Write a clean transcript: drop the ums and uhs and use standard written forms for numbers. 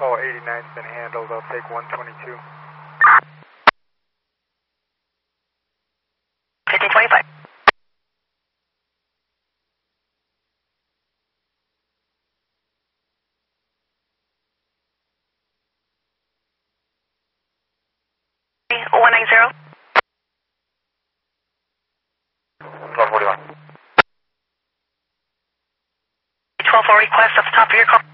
Call 89's been handled. I'll take 122. 1525. Oh, 190. 1241. 1240 request at the top of your call.